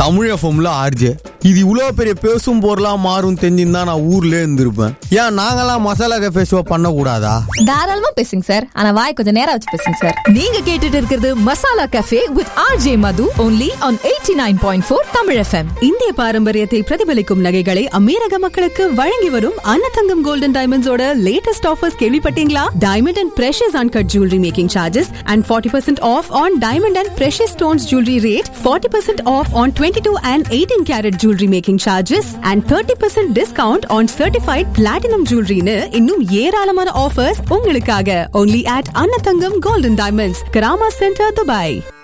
தமிழ் எஃப்எம்ல ஆர்ஜே. இது இவ்வளவு பெரிய பேசும் பொருளா மாறும் தெரிஞ்சிருந்தா நான் ஊர்ல இருந்திருப்பேன். ஏன் நாங்கெல்லாம் மசாலா கஃபே ஷோ பண்ண கூடாதா? தாராளமா பேசுங்க சார், ஆனா வாய் கொஞ்சம் நேரம் வச்சு பேசுங்க சார். நீங்க கேட்டுட்டு இருக்கிறது masala cafe with RJ Madhu only on 89.4 Tamil FM. இந்திய பாரம்பரியத்தை பிரதிபலிக்கும் நகைகளை அமீரக மக்களுக்கு வழங்கி வரும் அன்னதங்கம் கோல்டன் டைமண்ட்ஸோட லேட்டஸ்ட் ஆஃபர்ஸ் கேள்விப்பட்டீங்களா? Diamond and precious uncut jewellery making charges and 40% off on diamond and precious stones jewelry rate, 40% off on 22 and 18 carat jewelry making charges and 30% discount on certified platinum jewelry னு இன்னும் ஏராளமான offers உங்களுக்காக only at Annathangam golden diamonds, Karama centre, Dubai.